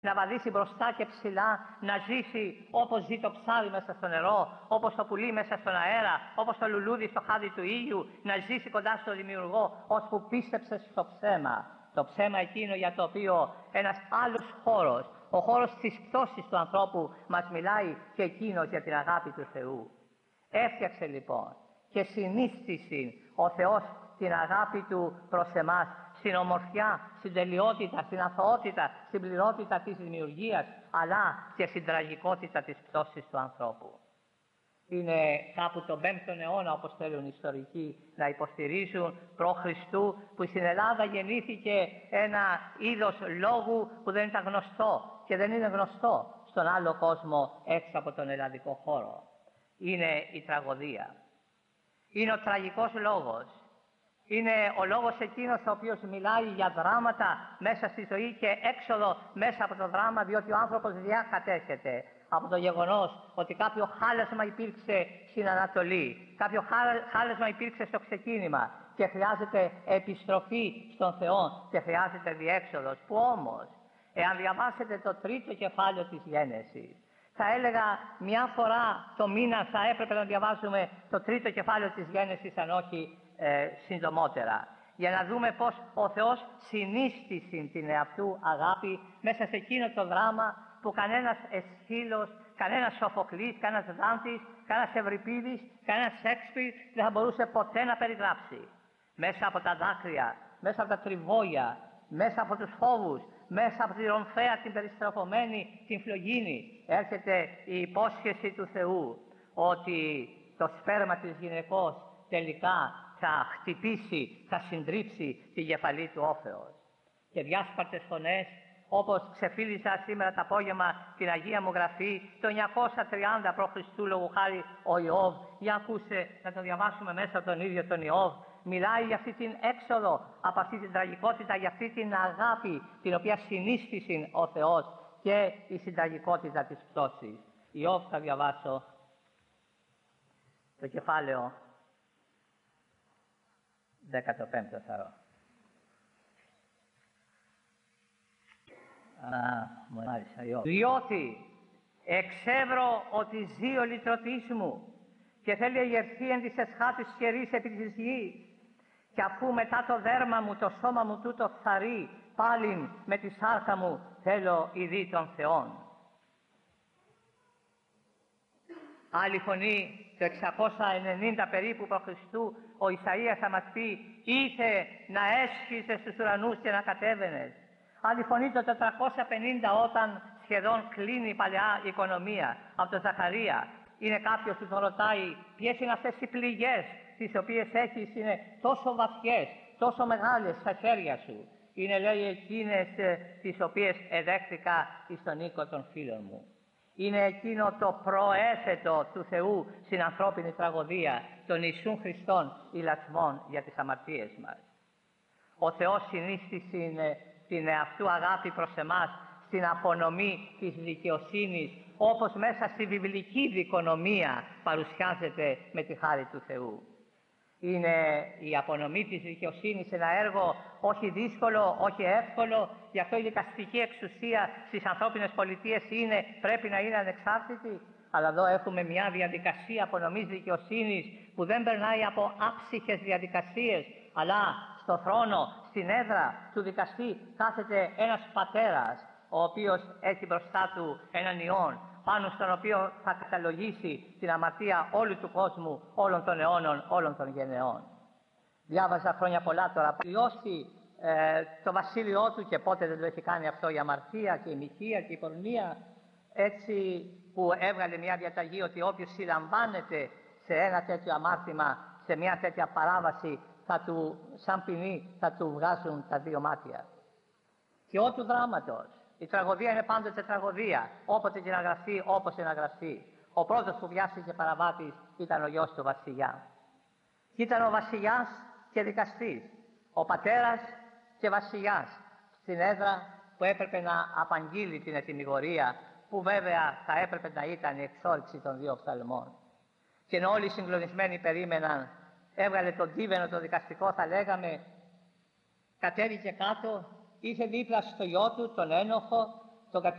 να βαδίσει μπροστά και ψηλά, να ζήσει όπως ζει το ψάρι μέσα στο νερό, όπως το πουλί μέσα στον αέρα, όπως το λουλούδι στο χάδι του ήλιου, να ζήσει κοντά στο Δημιουργό, ώσπου πίστεψε στο ψέμα. Το ψέμα εκείνο για το οποίο ένας άλλος χώρος, ο χώρος της πτώσης του ανθρώπου, μας μιλάει και εκείνος για την αγάπη του Θεού. Έφτιαξε λοιπόν και συνίστησε ο Θεός την αγάπη Του προς εμάς, στην ομορφιά, στην τελειότητα, στην αθωότητα, στην πληρότητα της δημιουργίας, αλλά και στην τραγικότητα της πτώσης του ανθρώπου. Είναι κάπου τον 5ο αιώνα, όπως θέλουν οι ιστορικοί να υποστηρίζουν, π.Χ. που στην Ελλάδα γεννήθηκε ένα είδος λόγου που δεν ήταν γνωστό και δεν είναι γνωστό στον άλλο κόσμο έξω από τον ελλαδικό χώρο. Είναι η τραγωδία. Είναι ο τραγικός λόγος. Είναι ο λόγος εκείνος ο οποίος μιλάει για δράματα μέσα στη ζωή και έξοδο μέσα από το δράμα, διότι ο άνθρωπος διακατέχεται από το γεγονός ότι κάποιο χάλασμα υπήρξε στην Ανατολή, κάποιο χάλασμα υπήρξε στο ξεκίνημα και χρειάζεται επιστροφή στον Θεό και χρειάζεται διέξοδος, που όμως, εάν διαβάσετε το 3ο κεφάλαιο της Γένεσης, θα έλεγα μια φορά το μήνα θα έπρεπε να διαβάσουμε το 3ο κεφάλαιο της Γένεσης, αν όχι συντομότερα, για να δούμε πως ο Θεός συνίστησε την εαυτού αγάπη μέσα σε εκείνο το δράμα που κανένας Εσχύλος, κανένας Σοφοκλής, κανένας Δάντης, κανένας Ευρυπίδης, κανένας Σέξπιρ δεν θα μπορούσε ποτέ να περιγράψει. Μέσα από τα δάκρυα, μέσα από τα τριβόγια, μέσα από τους φόβους, μέσα από τη ρομφαία την περιστραφωμένη, την φλογίνη, έρχεται η υπόσχεση του Θεού ότι το σπέρμα της γυναικός τελικά θα χτυπήσει, θα συντρίψει τη κεφαλή του όφεως. Και διάσπαρτες φωνές, όπως ξεφίλιζα σήμερα το απόγευμα την Αγία μου Γραφή, το 930 π.Χ. λόγου χάρη ο Ιώβ, για ακούσε να το διαβάσουμε μέσα από τον ίδιο τον Ιώβ, μιλάει για αυτή την έξοδο από αυτή την τραγικότητα, για αυτή την αγάπη την οποία συνίστησε ο Θεός και η συνταγικότητα της πτώσης. Ιώβ θα διαβάσω το κεφάλαιο 15ο θα ρω. Μου άρεσε Ιώβ. Διότι εξεύρω ότι ζει ο λυτρωτής μου και θέλει εγερθεί εν της εσχάτης χερής επί της γης, και αφού μετά το δέρμα μου το σώμα μου τούτο φθαρεί, πάλιν με τη σάρκα μου θέλω ειδή των Θεών. Άλλη φωνή, το 690 περίπου π.Χ. ο Ισαΐας θα μας πει, ήθε να έσχιζε στους ουρανούς και να κατέβαινες. Άλλη φωνή το 450 όταν σχεδόν κλείνει η παλαιά οικονομία από τον Ζαχαρία. Είναι κάποιος που τον ρωτάει ποιες είναι αυτές οι πληγές τις οποίες έχεις, είναι τόσο βαθιές, τόσο μεγάλες στα χέρια σου. Είναι, λέει, εκείνες τις οποίες εδέχθηκα εις τον οίκο των φίλων μου. Είναι εκείνο το προέθετο του Θεού στην ανθρώπινη τραγωδία, των Ιησούν Χριστών ηλασμών για τις αμαρτίες μας. Ο Θεός συνίστησε την εαυτού αγάπη προς εμάς στην απονομή της δικαιοσύνης, όπως μέσα στη βιβλική δικονομία παρουσιάζεται με τη χάρη του Θεού. Είναι η απονομή της δικαιοσύνης ένα έργο όχι δύσκολο, όχι εύκολο, γι' αυτό η δικαστική εξουσία στις ανθρώπινες πολιτείες πρέπει να είναι ανεξάρτητη. Αλλά εδώ έχουμε μια διαδικασία απονομής δικαιοσύνης που δεν περνάει από άψυχες διαδικασίες, αλλά στο θρόνο, στην έδρα του δικαστή κάθεται ένας πατέρας, ο οποίος έχει μπροστά του έναν ιόν, πάνω στον οποίο θα καταλογίσει την αμαρτία όλου του κόσμου, όλων των αιώνων, όλων των γενεών. Διάβαζα χρόνια πολλά τώρα, πλειώσει το βασίλειό του και πότε δεν το έχει κάνει αυτό η αμαρτία και η μοιχεία και η πορνεία, έτσι που έβγαλε μια διαταγή ότι όποιος συλλαμβάνεται σε ένα τέτοιο αμάρτημα, σε μια τέτοια παράβαση, σαν ποινή θα του βγάζουν τα δύο μάτια. Και του δράματος. Η τραγωδία είναι πάντοτε τραγωδία, όποτε και να γραφτεί, όπως και να γραφτεί. Ο πρώτος που βιάστηκε παραβάτης ήταν ο γιος του βασιλιά. Και ήταν ο βασιλιάς και δικαστής, ο πατέρας και βασιλιάς, στην έδρα που έπρεπε να απαγγείλει την ετυμηγορία, που βέβαια θα έπρεπε να ήταν η εξόρυξη των δύο οφθαλμών. Και ενώ όλοι οι συγκλονισμένοι περίμεναν, έβγαλε τον κύβαινο το δικαστικό, θα λέγαμε, κατέβηκε κάτω, είχε δίπλα στο γιο του τον ένοχο, τον